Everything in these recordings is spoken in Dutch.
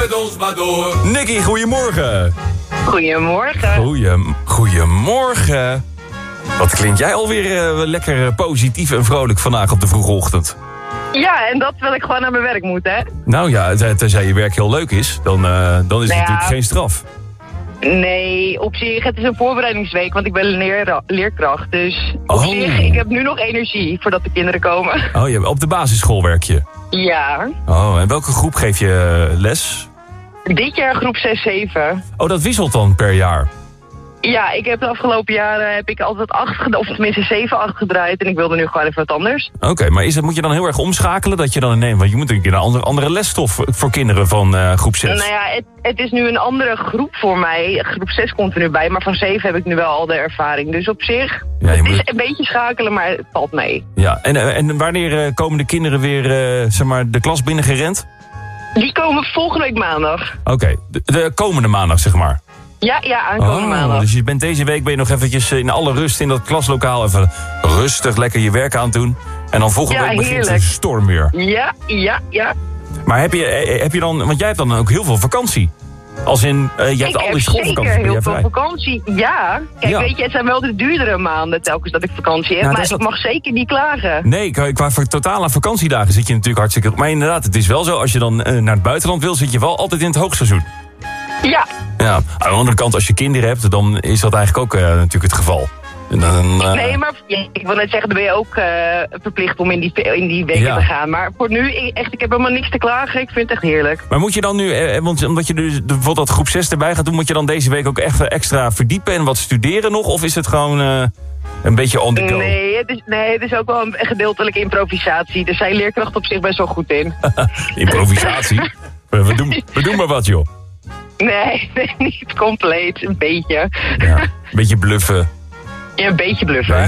met ons maar door. Nicky, goedemorgen. Goedemorgen. Goedemorgen. Wat klinkt jij alweer lekker positief en vrolijk vandaag op de vroege ochtend? Ja, en dat wil ik gewoon naar mijn werk moet, hè? Nou ja, tenzij je werk heel leuk is, dan is het natuurlijk geen straf. Nee, op zich, het is een voorbereidingsweek, want ik ben leerkracht. Dus op Oh. zich, ik heb nu nog energie voordat de kinderen komen. Oh, op de basisschool werk je? Ja. Oh, en welke groep geef je les? Dit jaar groep 6, 7. Oh, dat wisselt dan per jaar? Ja, ik heb de afgelopen jaren altijd 8, of tenminste 7, 8 gedraaid. En ik wilde nu gewoon even wat anders. Oké, maar moet je dan heel erg omschakelen dat je dan neemt? Want je moet een keer een andere lesstof voor kinderen van groep 6. Nou ja, het is nu een andere groep voor mij. Groep 6 komt er nu bij, maar van 7 heb ik nu wel al de ervaring. Dus op zich, Ja, het is een beetje schakelen, maar het valt mee. Ja, en wanneer komen de kinderen weer de klas binnengerend? Die komen volgende week maandag. Oké, de komende maandag zeg maar. Ja, aankomende maandag. Dus deze week ben je nog eventjes in alle rust in dat klaslokaal even rustig lekker je werk aan het doen. En dan volgende week begint de storm weer. Ja. Maar heb je dan, want jij hebt dan ook heel veel vakantie. Als in, je hebt al die schoolvakantie. Ik heb zeker heel veel vakantie, ja. Kijk, weet je, het zijn wel de duurdere maanden telkens dat ik vakantie heb. Maar ik mag zeker niet klagen. Nee, qua totale vakantiedagen zit je natuurlijk hartstikke... Maar inderdaad, het is wel zo, als je dan naar het buitenland wil, zit je wel altijd in het hoogseizoen. Ja. Ja, aan de andere kant, als je kinderen hebt, dan is dat eigenlijk ook natuurlijk het geval. Nee, maar ik wil net zeggen, dan ben je ook verplicht om in die weken te gaan. Maar voor nu, ik heb helemaal niks te klagen. Ik vind het echt heerlijk. Maar moet je dan nu, want omdat je dus bijvoorbeeld dat groep 6 erbij gaat doen, moet je dan deze week ook echt extra verdiepen en wat studeren nog? Of is het gewoon een beetje on the go? Nee, het is ook wel een gedeeltelijke improvisatie. Daar zijn leerkrachten op zich best wel goed in. Improvisatie? we doen maar wat, joh. Nee, niet compleet. Een beetje. Ja, een beetje bluffen. Ja, een beetje bluffen.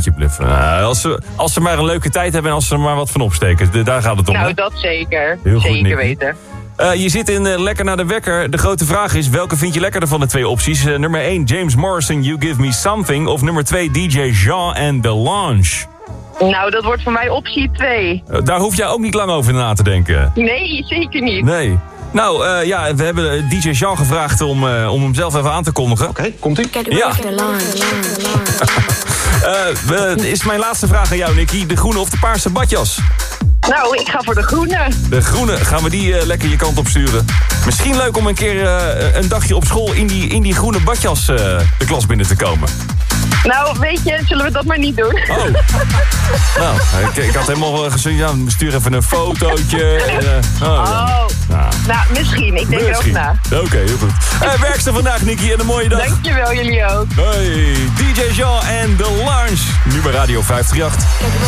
Als ze maar een leuke tijd hebben en als ze er maar wat van opsteken. Daar gaat het om. Nou, hè? dat zeker. Heel zeker goed, weten. Je zit in lekker naar de wekker. De grote vraag is, welke vind je lekkerder van de twee opties? Nummer 1, James Morrison, You Give Me Something. Of nummer 2, DJ Jean en The Lounge. Nou, dat wordt voor mij optie 2. Daar hoef jij ook niet lang over na te denken. Nee, zeker niet. Nee. Nou, we hebben DJ Jean gevraagd om hem zelf even aan te kondigen. Oké, komt-ie? Ja. Is mijn laatste vraag aan jou, Nicky. De groene of de paarse badjas? Nou, ik ga voor de groene. De groene, gaan we die lekker je kant op sturen? Misschien leuk om een keer een dagje op school in die groene badjas de klas binnen te komen. Nou, weet je, zullen we dat maar niet doen? Oh. Nou, ik had helemaal gezegd, ja, stuur even een fotootje. Nou, misschien. Ik denk erover na. Oké, heel goed. Werkster vandaag, Nicky, en een mooie dag. Dankjewel, jullie ook. Hey, DJ Jean en The Lounge. Nu bij Radio 538.